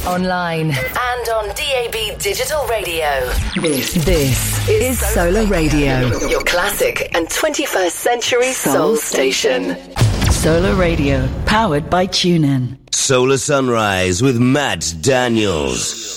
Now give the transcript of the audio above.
online, and on DAB Digital Radio. This is Solar Radio, your classic and 21st century soul station. Solar Radio, powered by TuneIn. Solar Sunrise with Matt Daniels.